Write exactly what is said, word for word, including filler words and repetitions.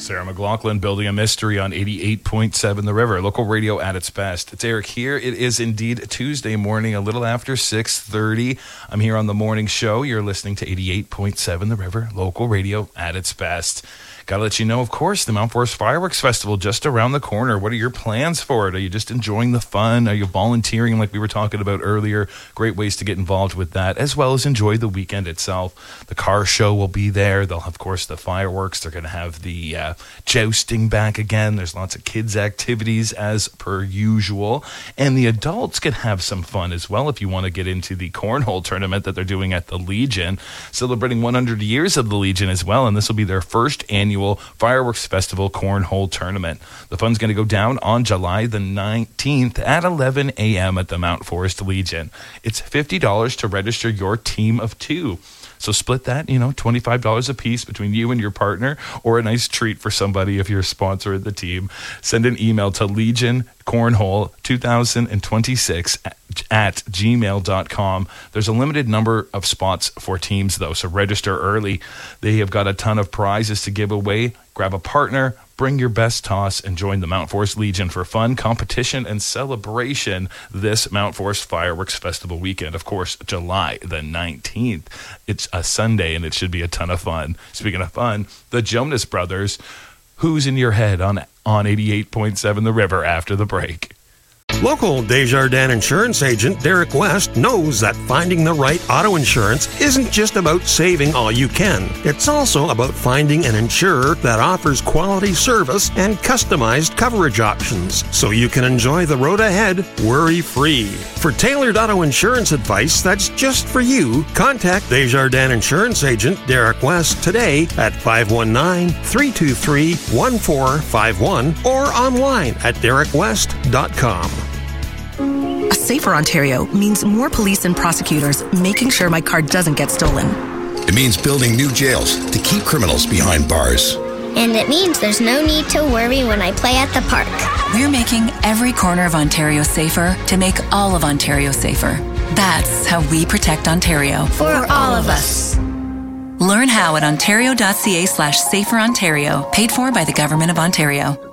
Sarah McLaughlin building a mystery on eighty-eight point seven The River, local radio at its best. It's Eric here. It is indeed Tuesday morning, a little after six thirty. I'm here on the morning show. You're listening to eighty-eight point seven The River, local radio at its best. Gotta let you know, of course, the Mount Forest Fireworks Festival just around the corner. What are your plans for it? Are you just enjoying the fun? Are you volunteering like we were talking about earlier? Great ways to get involved with that, as well as enjoy the weekend itself. The car show will be there. They'll have, of course, the fireworks. They're going to have the uh, jousting back again. There's lots of kids' activities as per usual. And the adults can have some fun as well if you want to get into the cornhole tournament that they're doing at the Legion, celebrating one hundred years of the Legion as well. And this will be their first annual Fireworks Festival Cornhole Tournament. The fun's going to go down on July the nineteenth at eleven a.m. at the Mount Forest Legion. It's fifty dollars to register your team of two. So split that, you know, twenty-five dollars a piece between you and your partner, or a nice treat for somebody if you're a sponsor of the team. Send an email to Legion Cornhole twenty twenty-six at gmail dot com. There's a limited number of spots for teams, though, so register early. They have got a ton of prizes to give away. Grab a partner, bring your best toss, and join the Mount Forest Legion for fun, competition, and celebration this Mount Forest Fireworks Festival weekend. Of course, July the nineteenth. It's a Sunday, and it should be a ton of fun. Speaking of fun, the Jonas Brothers. Who's in your head on, on eighty-eight point seven The River after the break? Local Desjardins insurance agent Derek West knows that finding the right auto insurance isn't just about saving all you can. It's also about finding an insurer that offers quality service and customized coverage options so you can enjoy the road ahead worry-free. For tailored auto insurance advice that's just for you, contact Desjardins insurance agent Derek West today at five one nine, three two three, one four five one or online at derek west dot com. A safer Ontario means more police and prosecutors making sure my car doesn't get stolen. It means building new jails to keep criminals behind bars. And it means there's no need to worry when I play at the park. We're making every corner of Ontario safer to make all of Ontario safer. That's how we protect Ontario. For all of us. Learn how at ontario.ca slash safer Ontario, paid for by the Government of Ontario.